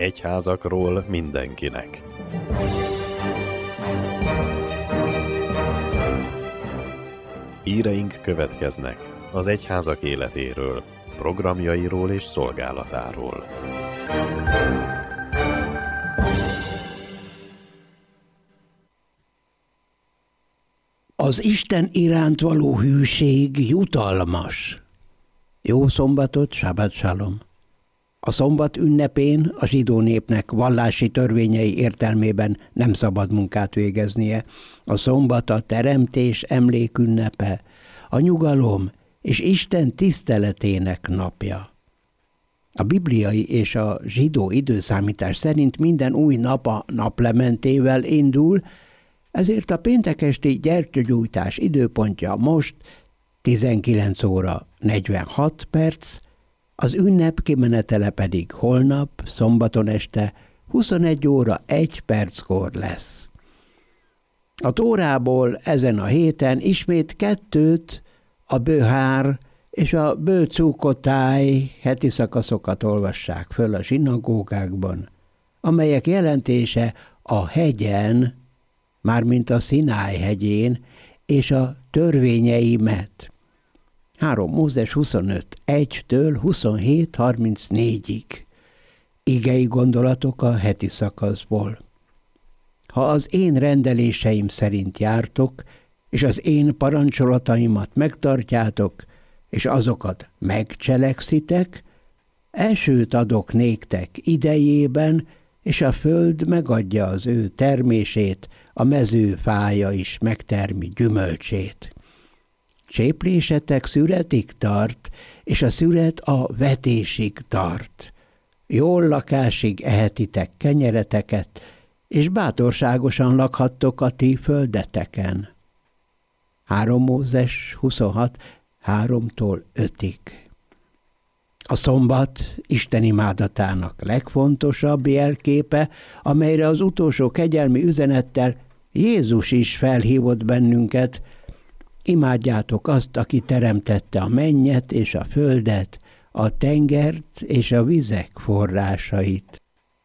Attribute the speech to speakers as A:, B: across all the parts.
A: Egyházakról mindenkinek. Híreink következnek az egyházak életéről, programjairól és szolgálatáról.
B: Az Isten iránt való hűség jutalmas. Jó szombatot, Sábát Shalom! A szombat ünnepén a zsidó népnek vallási törvényei értelmében nem szabad munkát végeznie. A szombat a teremtés emlékünnepe, a nyugalom és Isten tiszteletének napja. A bibliai és a zsidó időszámítás szerint minden új nap a naplementével indul, ezért a péntekesti gyertyagyújtás időpontja most 19 óra 46 perc, az ünnep kimenetele pedig holnap, szombaton este 21 óra 1 perckor lesz. A Tórából ezen a héten ismét kettőt, a Böhár és a Bőcukotáj heti szakaszokat olvassák föl a zsinagógákban, amelyek jelentése a hegyen, mármint a Szináj hegyén, és a törvényeimet. 3 Mózes 25, 1-től 27-34-ig. Igei gondolatok a heti szakaszból. Ha az én rendeléseim szerint jártok, és az én parancsolataimat megtartjátok, és azokat megcselekszitek, elsőt adok néktek idejében, és a föld megadja az ő termését, a mezőfája is megtermi gyümölcsét. Cséplésetek szüretig tart, és a szüret a vetésig tart. Jól lakásig ehetitek kenyereteket, és bátorságosan lakhattok a ti földeteken. 3 Mózes 26, 3-tól 5-ig. A szombat Isten imádatának legfontosabb jelképe, amelyre az utolsó kegyelmi üzenettel Jézus is felhívott bennünket: imádjátok azt, aki teremtette a mennyet és a földet, a tengert és a vizek forrásait.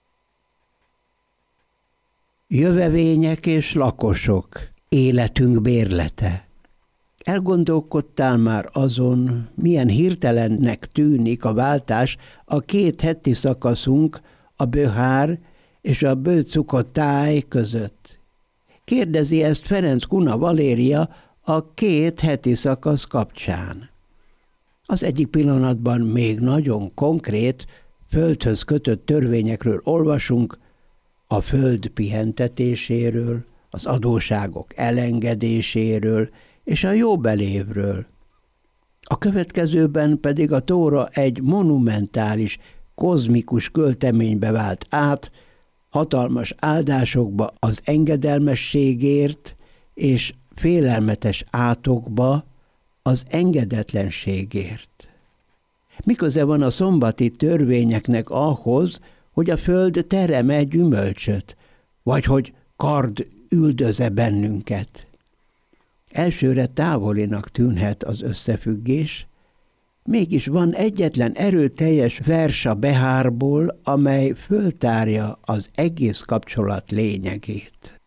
B: Jövevények és lakosok, életünk bérlete. Elgondolkodtál már azon, milyen hirtelennek tűnik a váltás a két heti szakaszunk, a Böhár és a Bőcukotáj között? Kérdezi ezt Ferenc Kuna Valéria a két heti szakasz kapcsán. Az egyik pillanatban még nagyon konkrét, földhöz kötött törvényekről olvasunk, a föld pihentetéséről, az adósságok elengedéséről és a jóbelévről. A következőben pedig a Tóra egy monumentális, kozmikus költeménybe vált át, hatalmas áldásokba az engedelmességért és félelmetes átokba az engedetlenségért. Mi köze van a szombati törvényeknek ahhoz, hogy a föld terem-e gyümölcsöt, vagy hogy kard üldöze bennünket? Elsőre távolinak tűnhet az összefüggés, mégis van egyetlen erőteljes vers a Behárból, amely föltárja az egész kapcsolat lényegét.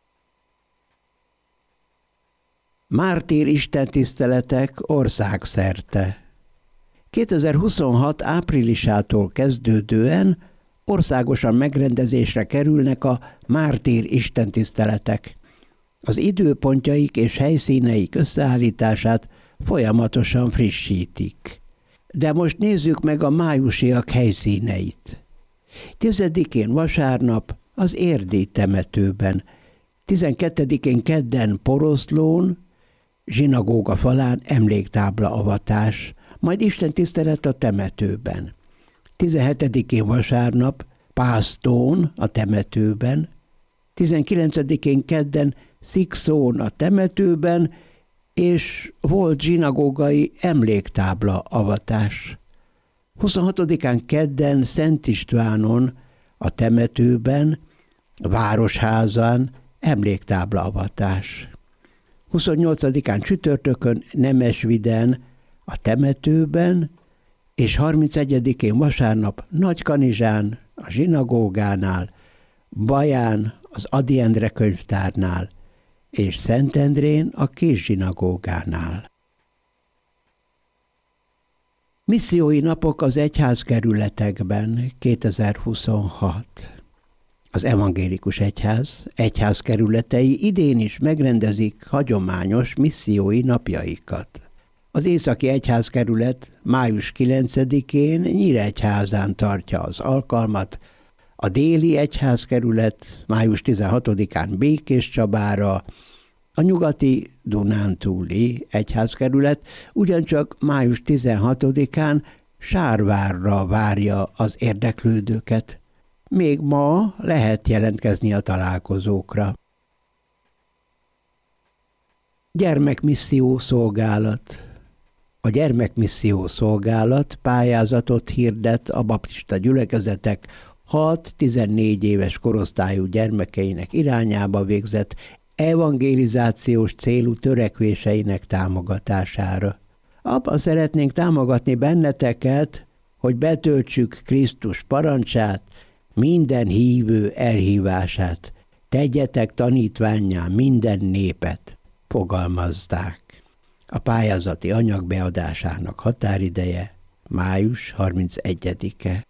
B: Mártír istentiszteletek országszerte. 2026 áprilisától kezdődően országosan megrendezésre kerülnek a mártír istentiszteletek. Az időpontjaik és helyszíneik összeállítását folyamatosan frissítik. De most nézzük meg a májusiak helyszíneit. 10-én vasárnap az Érdi temetőben, 12-én kedden Poroszlón, zsinagóga falán emléktábla avatás, majd istentisztelet a temetőben. 17-én vasárnap Pásztón a temetőben, 19-én kedden Szikszón a temetőben, és volt zsinagógai emléktábla avatás. 26-án kedden Szent Istvánon a temetőben, Városházán emléktábla avatás. 28-án csütörtökön Nemesviden a temetőben, és 31-én vasárnap Nagykanizsán a zsinagógánál, Baján az Ady Endre könyvtárnál, és Szentendrén a Kis zsinagógánál. Missziói napok az egyházkerületekben 2026. Az evangélikus egyház egyházkerületei idén is megrendezik hagyományos missziói napjaikat. Az északi egyházkerület május 9-én Nyíregyházán tartja az alkalmat, a déli egyházkerület május 16-án Békéscsabára, a nyugati dunántúli egyházkerület ugyancsak május 16-án Sárvárra várja az érdeklődőket. Még ma lehet jelentkezni a találkozókra. Gyermekmisszió szolgálat. A Gyermekmisszió szolgálat pályázatot hirdet a baptista gyülekezetek 6-14 éves korosztályú gyermekeinek irányába végzett evangelizációs célú törekvéseinek támogatására. Abban szeretnénk támogatni benneteket, hogy betöltsük Krisztus parancsát, minden hívő elhívását, tegyetek tanítvánnyá minden népet, fogalmazták. A pályázati anyag beadásának határideje május 31-e.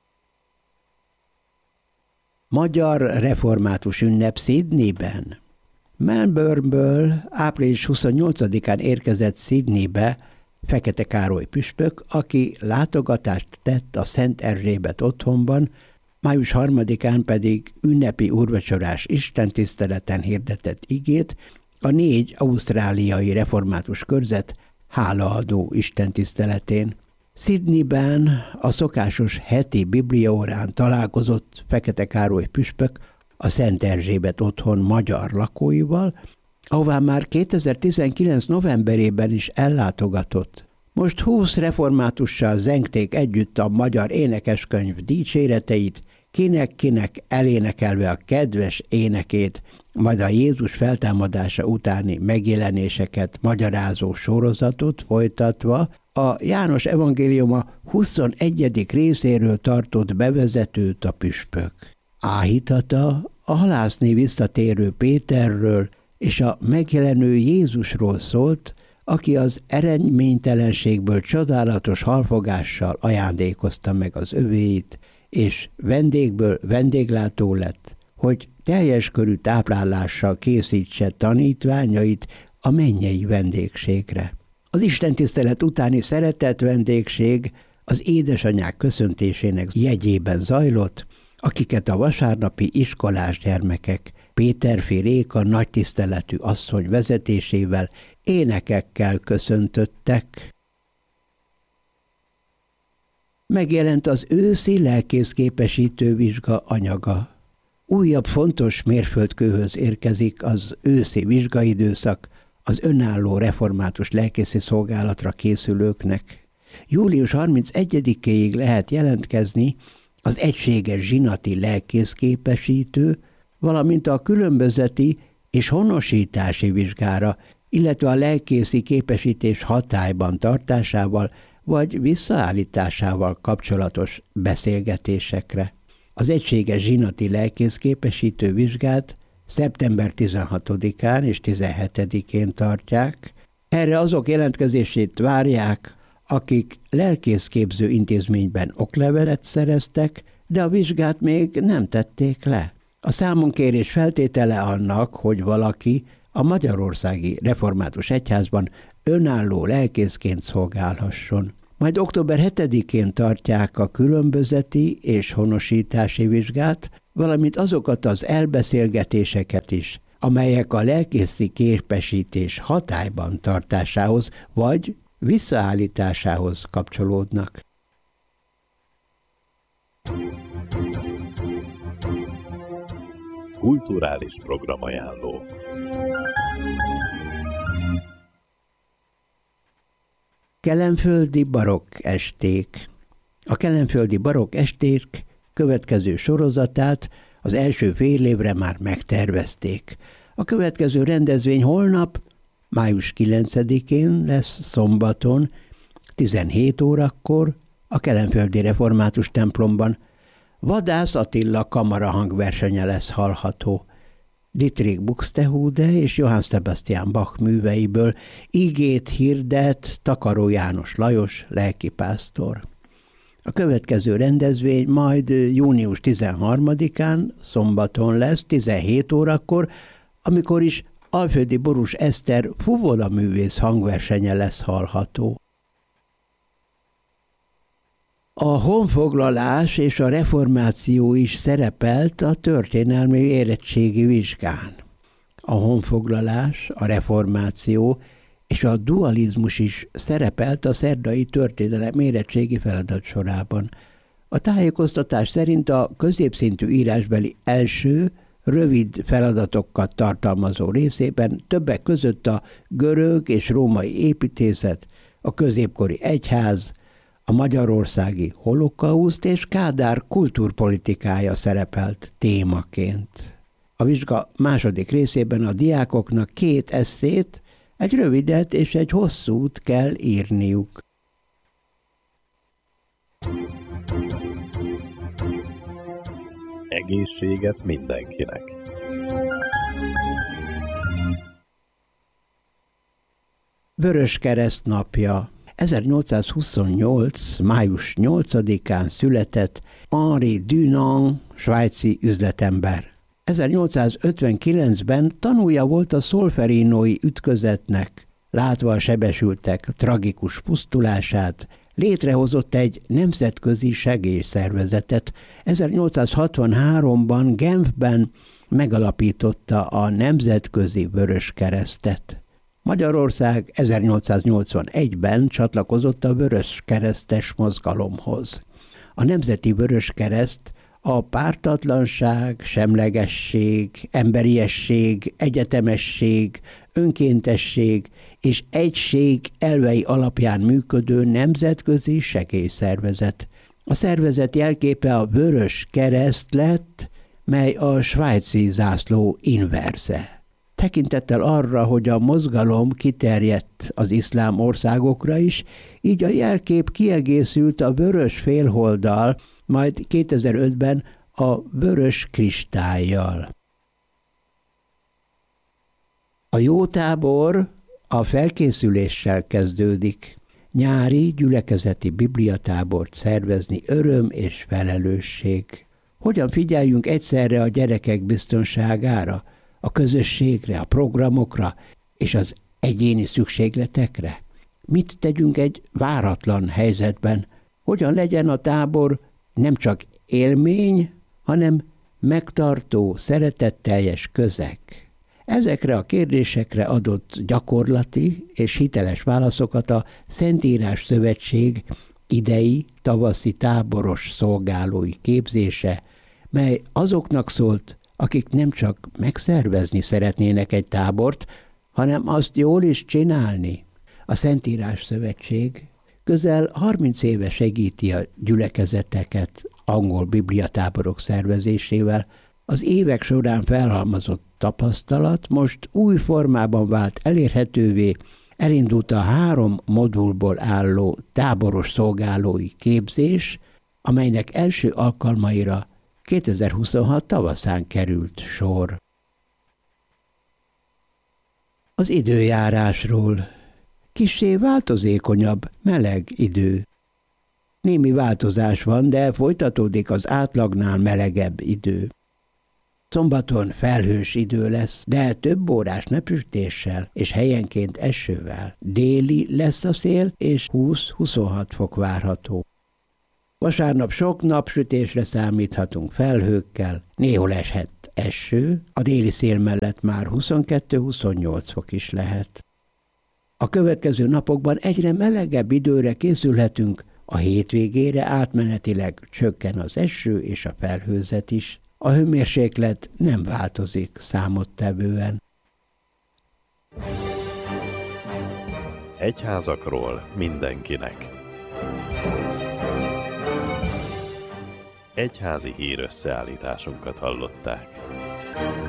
B: Magyar református ünnep Sydneyben. Melbourneből április 28-án érkezett Sydneybe Fekete Károly püspök, aki látogatást tett a Szent Erzsébet otthonban, május 3-án pedig ünnepi úrvacsorás istentiszteleten hirdetett igét a 4 ausztráliai református körzet hálaadó istentiszteletén. Sydneyben a szokásos heti bibliaórán találkozott Fekete Károly püspök a Szent Erzsébet otthon magyar lakóival, ahová már 2019. novemberében is ellátogatott. Most 20 reformátussal zengték együtt a magyar énekeskönyv dicséreteit, kinek-kinek elénekelve a kedves énekét, majd a Jézus feltámadása utáni megjelenéseket magyarázó sorozatot folytatva a János evangéliuma 21. részéről tartott bevezetőt a püspök. Áhítata a halászni visszatérő Péterről és a megjelenő Jézusról szólt, aki az eredménytelenségből csodálatos halfogással ajándékozta meg az övéit, és vendégből vendéglátó lett, hogy teljes körű táplálással készítse tanítványait a mennyei vendégségre. Az istentisztelet utáni szeretett vendégség az édesanyák köszöntésének jegyében zajlott, akiket a vasárnapi iskolás gyermekek Péterfi Réka nagytiszteletű asszony vezetésével énekekkel köszöntöttek. Megjelent az őszi lelkészképesítő vizsga anyaga. Újabb fontos mérföldkőhöz érkezik az őszi vizsgaidőszak az önálló református lelkészi szolgálatra készülőknek. Július 31-éig lehet jelentkezni az egységes zsinati lelkészképesítő, valamint a különbözeti és honosítási vizsgára, illetve a lelkészi képesítés hatályban tartásával vagy visszaállításával kapcsolatos beszélgetésekre. Az egységes zsinati lelkészképesítő vizsgát szeptember 16-án és 17-én tartják. Erre azok jelentkezését várják, akik lelkészképző intézményben oklevelet szereztek, de a vizsgát még nem tették le. A számonkérés feltétele annak, hogy valaki a Magyarországi Református Egyházban önálló lelkészként szolgálhasson. Majd október 7-én tartják a különbözeti és honosítási vizsgát, valamint azokat az elbeszélgetéseket is, amelyek a lelkészi képesítés hatályban tartásához vagy visszaállításához kapcsolódnak.
A: Kulturális programajánló.
B: Kelenföldi barokk esték. A kelenföldi barokk esték következő sorozatát az első fél évre már megtervezték. A következő rendezvény holnap, május 9-én lesz szombaton, 17 órakor a Kelenföldi Református templomban, Vadász Attila kamarahangversenye lesz hallható. Dietrich Buxtehude és Johann Sebastian Bach műveiből ígét hirdet Takaró János Lajos lelkipásztor. A következő rendezvény majd június 13-án, szombaton lesz, 17 órakor, amikor is Alföldi Borús Eszter fuvola művész hangversenye lesz hallható. A honfoglalás és a reformáció is szerepelt a történelmi érettségi vizsgán. A honfoglalás, a reformáció és a dualizmus is szerepelt a szerdai történelem érettségi feladatsorában. A tájékoztatás szerint a középszintű írásbeli első, rövid feladatokat tartalmazó részében többek között a görög és római építészet, a középkori egyház, a magyarországi holokauszt és Kádár kultúrpolitikája szerepelt témaként. A vizsga második részében a diákoknak 2 esszét, egy rövidet és egy hosszút kell írniuk.
A: Egészséget mindenkinek!
B: Vöröskereszt napja. 1828. május 8-án született Henri Dunant, svájci üzletember. 1859-ben tanúja volt a szolferinói ütközetnek. Látva a sebesültek tragikus pusztulását, létrehozott egy nemzetközi segélyszervezetet. 1863-ban Genfben megalapította a Nemzetközi Vöröskeresztet. Magyarország 1881-ben csatlakozott a vöröskeresztes mozgalomhoz. A Nemzeti Vöröskereszt a pártatlanság, semlegesség, emberiesség, egyetemesség, önkéntesség és egység elvei alapján működő nemzetközi segélyszervezet. A szervezet jelképe a vörös kereszt lett, mely a svájci zászló inverse. Tekintettel arra, hogy a mozgalom kiterjedt az iszlám országokra is, így a jelkép kiegészült a vörös félholddal, majd 2005-ben a vörös kristállyal. A jó tábor a felkészüléssel kezdődik. Nyári gyülekezeti bibliatábort szervezni öröm és felelősség. Hogyan figyeljünk egyszerre a gyerekek biztonságára, a közösségre, a programokra és az egyéni szükségletekre? Mit tegyünk egy váratlan helyzetben? Hogyan legyen a tábor nem csak élmény, hanem megtartó, szeretetteljes közeg? Ezekre a kérdésekre adott gyakorlati és hiteles válaszokat a Szentírás Szövetség idei tavaszi táboros szolgálói képzése, mely azoknak szólt, akik nem csak megszervezni szeretnének egy tábort, hanem azt jól is csinálni. A Szentírás Szövetség közel 30 éve segíti a gyülekezeteket angol bibliatáborok szervezésével. Az évek során felhalmozott tapasztalat most új formában vált elérhetővé, elindult a 3 modulból álló táboros szolgálói képzés, amelynek első alkalmaira 2026 tavaszán került sor. Az időjárásról. Kissé változékonyabb, meleg idő. Némi változás van, de folytatódik az átlagnál melegebb idő. Szombaton felhős idő lesz, de több órás napsütéssel és helyenként esővel. Déli lesz a szél, és 20-26 fok várható. Vasárnap sok napsütésre számíthatunk felhőkkel, néhol eshet eső, a déli szél mellett már 22-28 fok is lehet. A következő napokban egyre melegebb időre készülhetünk, a hétvégére átmenetileg csökken az eső és a felhőzet is. A hőmérséklet nem változik számottevően.
A: Egyházakról mindenkinek. Egyházi hírösszeállításunkat hallották.